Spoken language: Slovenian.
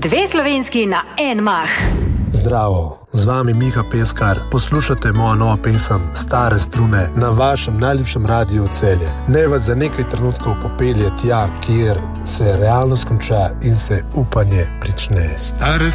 Dve slovenski na en mah. Zdravo, z vami Miha Peskar. Poslušate mojo novo pesem Stare strune na vašem najljubšem radiju Celje. Naj vas za nekaj trenutkov popelje tja, kjer se realnost konča in se upanje prične.